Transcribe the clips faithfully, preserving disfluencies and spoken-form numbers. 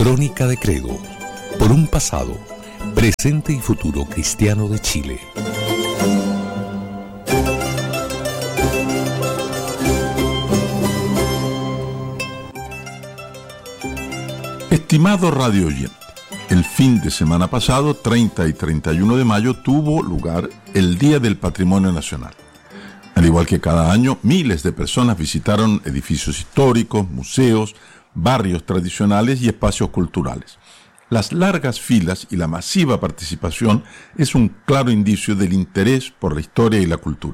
Crónica de Credo, por un pasado, presente y futuro cristiano de Chile. Estimado radio oyente, el fin de semana pasado, treinta y treinta y uno de mayo, tuvo lugar el Día del Patrimonio Nacional. Al igual que cada año, miles de personas visitaron edificios históricos, museos, barrios tradicionales y espacios culturales. Las largas filas y la masiva participación es un claro indicio del interés por la historia y la cultura.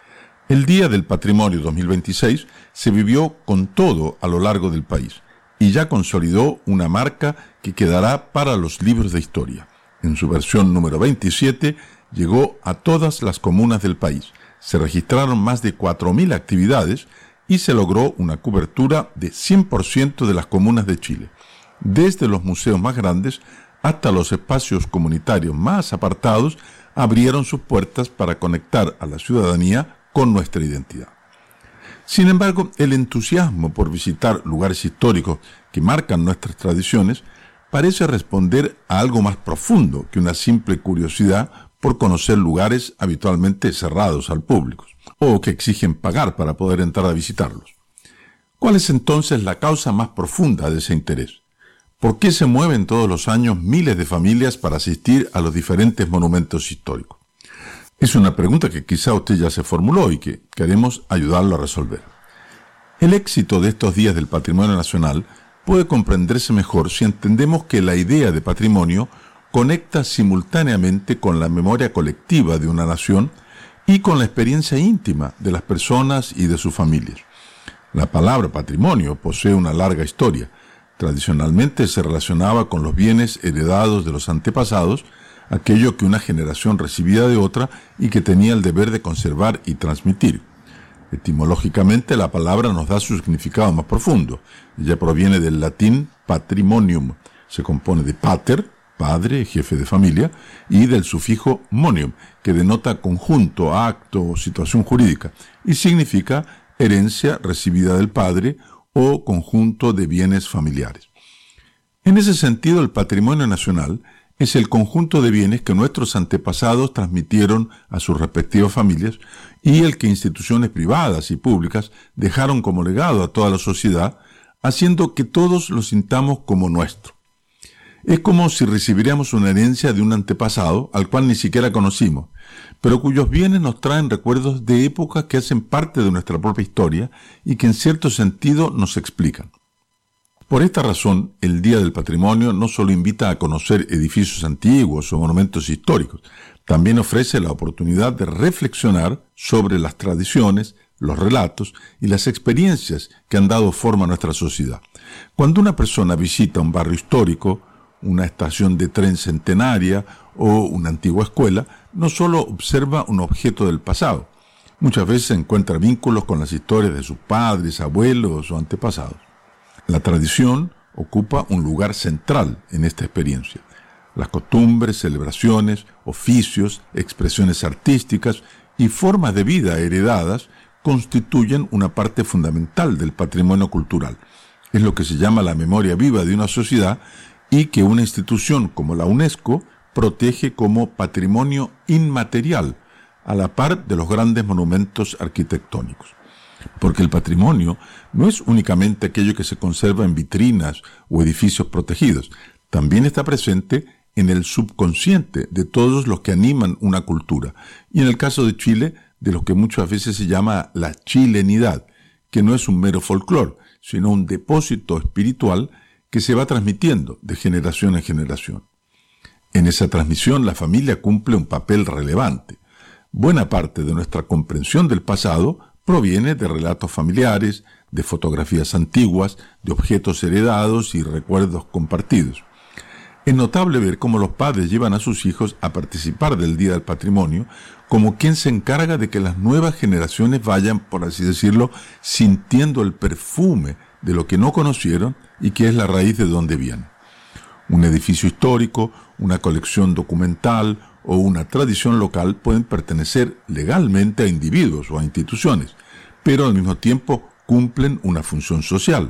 El Día del Patrimonio dos mil veintiséis se vivió con todo a lo largo del país y ya consolidó una marca que quedará para los libros de historia. En su versión número veintisiete llegó a todas las comunas del país. Se registraron más de cuatro mil actividades y se logró una cobertura de cien por ciento de las comunas de Chile, desde los museos más grandes hasta los espacios comunitarios más apartados, abrieron sus puertas para conectar a la ciudadanía con nuestra identidad. Sin embargo, el entusiasmo por visitar lugares históricos que marcan nuestras tradiciones parece responder a algo más profundo que una simple curiosidad por conocer lugares habitualmente cerrados al público, o que exigen pagar para poder entrar a visitarlos. ¿Cuál es entonces la causa más profunda de ese interés? ¿Por qué se mueven todos los años miles de familias para asistir a los diferentes monumentos históricos? Es una pregunta que quizá usted ya se formuló y que queremos ayudarlo a resolver. El éxito de estos días del patrimonio nacional puede comprenderse mejor si entendemos que la idea de patrimonio conecta simultáneamente con la memoria colectiva de una nación y con la experiencia íntima de las personas y de sus familias. La palabra patrimonio posee una larga historia. Tradicionalmente se relacionaba con los bienes heredados de los antepasados, aquello que una generación recibía de otra y que tenía el deber de conservar y transmitir. Etimológicamente, la palabra nos da su significado más profundo. Ella proviene del latín patrimonium. Se compone de pater, padre, jefe de familia, y del sufijo monium, que denota conjunto, acto o situación jurídica, y significa herencia recibida del padre o conjunto de bienes familiares. En ese sentido, el patrimonio nacional es el conjunto de bienes que nuestros antepasados transmitieron a sus respectivas familias y el que instituciones privadas y públicas dejaron como legado a toda la sociedad, haciendo que todos lo sintamos como nuestro. Es como si recibiéramos una herencia de un antepasado al cual ni siquiera conocimos, pero cuyos bienes nos traen recuerdos de épocas que hacen parte de nuestra propia historia y que en cierto sentido nos explican. Por esta razón, el Día del Patrimonio no solo invita a conocer edificios antiguos o monumentos históricos, también ofrece la oportunidad de reflexionar sobre las tradiciones, los relatos y las experiencias que han dado forma a nuestra sociedad. Cuando una persona visita un barrio histórico, una estación de tren centenaria o una antigua escuela, no solo observa un objeto del pasado, muchas veces encuentra vínculos con las historias de sus padres, abuelos o antepasados. La tradición ocupa un lugar central en esta experiencia. Las costumbres, celebraciones, oficios, expresiones artísticas y formas de vida heredadas constituyen una parte fundamental del patrimonio cultural. Es lo que se llama la memoria viva de una sociedad y que una institución como la UNESCO protege como patrimonio inmaterial, a la par de los grandes monumentos arquitectónicos. Porque el patrimonio no es únicamente aquello que se conserva en vitrinas o edificios protegidos, también está presente en el subconsciente de todos los que animan una cultura, y en el caso de Chile, de lo que muchas veces se llama la chilenidad, que no es un mero folclore, sino un depósito espiritual que se va transmitiendo de generación en generación. En esa transmisión la familia cumple un papel relevante. Buena parte de nuestra comprensión del pasado proviene de relatos familiares, de fotografías antiguas, de objetos heredados y recuerdos compartidos. Es notable ver cómo los padres llevan a sus hijos a participar del Día del Patrimonio como quien se encarga de que las nuevas generaciones vayan, por así decirlo, sintiendo el perfume de lo que no conocieron y que es la raíz de donde vienen. Un edificio histórico, una colección documental o una tradición local pueden pertenecer legalmente a individuos o a instituciones, pero al mismo tiempo cumplen una función social.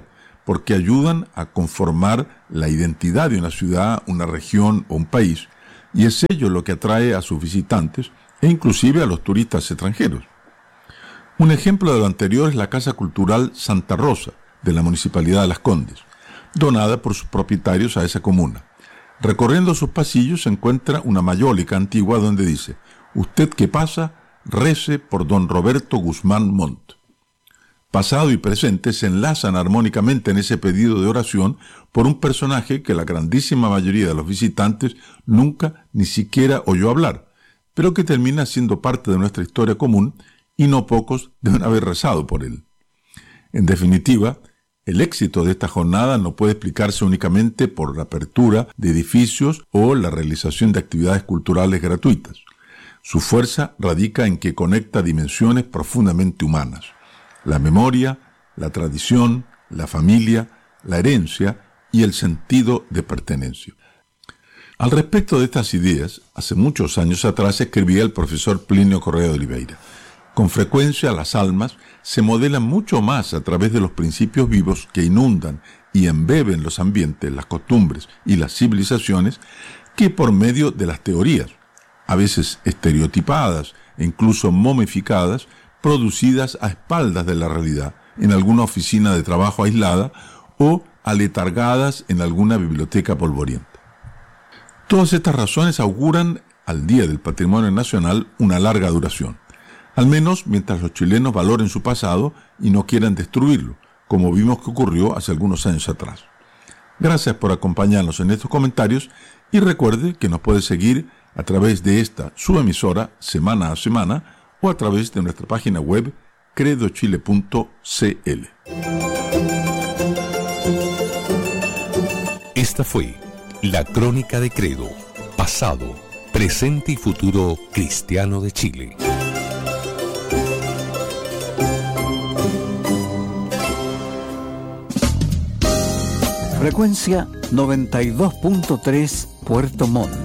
porque ayudan a conformar la identidad de una ciudad, una región o un país, y es ello lo que atrae a sus visitantes e inclusive a los turistas extranjeros. Un ejemplo de lo anterior es la Casa Cultural Santa Rosa, de la Municipalidad de Las Condes, donada por sus propietarios a esa comuna. Recorriendo sus pasillos se encuentra una mayólica antigua donde dice: «Usted que pasa, rece por don Roberto Guzmán Montt». Pasado y presente se enlazan armónicamente en ese pedido de oración por un personaje que la grandísima mayoría de los visitantes nunca ni siquiera oyó hablar, pero que termina siendo parte de nuestra historia común y no pocos deben haber rezado por él. En definitiva, el éxito de esta jornada no puede explicarse únicamente por la apertura de edificios o la realización de actividades culturales gratuitas. Su fuerza radica en que conecta dimensiones profundamente humanas: la memoria, la tradición, la familia, la herencia y el sentido de pertenencia. Al respecto de estas ideas, hace muchos años atrás escribía el profesor Plinio Correa de Oliveira: con frecuencia las almas se modelan mucho más a través de los principios vivos que inundan y embeben los ambientes, las costumbres y las civilizaciones, que por medio de las teorías, a veces estereotipadas e incluso momificadas, producidas a espaldas de la realidad, en alguna oficina de trabajo aislada o aletargadas en alguna biblioteca polvorienta. Todas estas razones auguran al Día del Patrimonio Nacional una larga duración, al menos mientras los chilenos valoren su pasado y no quieran destruirlo, como vimos que ocurrió hace algunos años atrás. Gracias por acompañarnos en estos comentarios y recuerde que nos puede seguir a través de esta su emisora semana a semana o a través de nuestra página web credo chile punto c l. Esta fue la Crónica de Credo, pasado, presente y futuro cristiano de Chile. Frecuencia noventa y dos punto tres Puerto Montt.